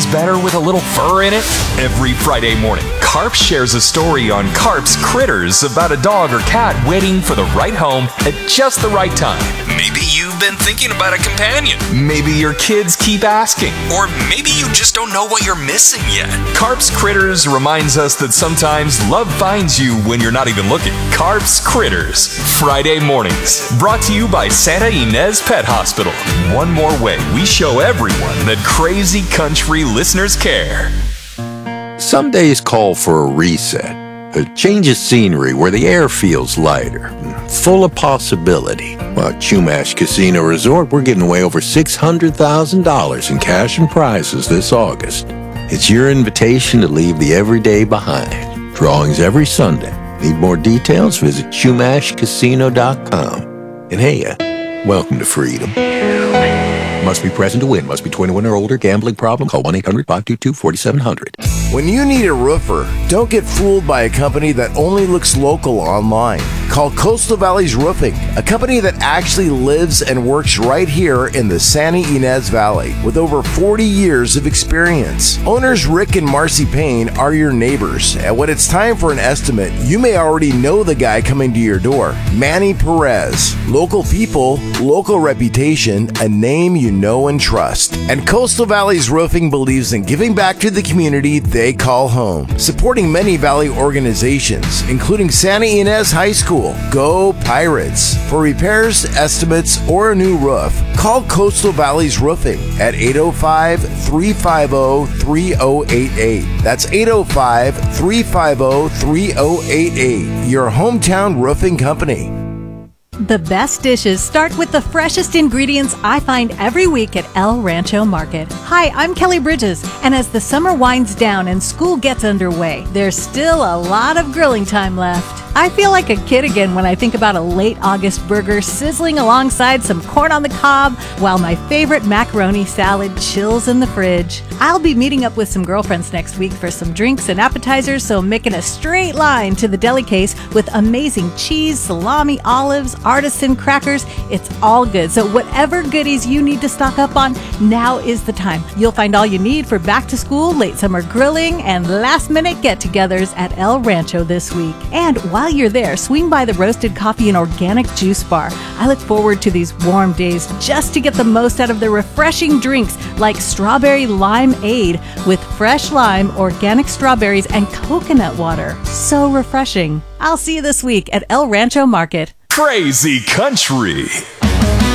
better with a little fur in it? Every Friday morning, Carp shares a story on Carp's Critters about a dog or cat waiting for the right home at just the right time. Maybe you've been thinking about a companion. Maybe your kids keep asking. Or maybe you just don't know what you're missing yet. Carp's Critters reminds us that sometimes love finds you when you're not even looking. Carp's Critters, Friday mornings. Brought to you by Santa Ynez Pet Hospital. One more way we show everyone that crazy country listeners care. Some days call for a reset, a change of scenery where the air feels lighter, full of possibility. While at Chumash Casino Resort, we're giving away over $600,000 in cash and prizes this August. It's your invitation to leave the everyday behind. Drawings every Sunday. Need more details? Visit ChumashCasino.com. And hey, welcome to freedom. Must be present to win. Must be 21 or older. Gambling problem? Call 1-800-522-4700. When you need a roofer, don't get fooled by a company that only looks local online. Call Coastal Valleys Roofing, a company that actually lives and works right here in the Santa Ynez Valley with over 40 years of experience. Owners Rick and Marcy Payne are your neighbors, and when it's time for an estimate, you may already know the guy coming to your door. Manny Perez. Local people, local reputation, a name you know and trust. And Coastal Valleys Roofing believes in giving back to the community they call home, supporting many Valley organizations, including Santa Ynez High School. Go Pirates! For repairs, estimates, or a new roof, call Coastal Valleys Roofing at 805-350-3088. That's 805-350-3088. Your hometown roofing company. The best dishes start with the freshest ingredients I find every week at El Rancho Market. Hi, I'm Kelly Bridges, and as the summer winds down and school gets underway, there's still a lot of grilling time left. I feel like a kid again when I think about a late August burger sizzling alongside some corn on the cob while my favorite macaroni salad chills in the fridge. I'll be meeting up with some girlfriends next week for some drinks and appetizers, so I'm making a straight line to the deli case with amazing cheese, salami, olives, artisan crackers. It's all good. So whatever goodies you need to stock up on, now is the time. You'll find all you need for back to school, late summer grilling, and last minute get-togethers at El Rancho this week. And while you're there, swing by the Roasted Coffee and Organic Juice Bar. I look forward to these warm days just to get the most out of their refreshing drinks like Strawberry Limeade with fresh lime, organic strawberries, and coconut water. So refreshing. I'll see you this week at El Rancho Market. Crazy country.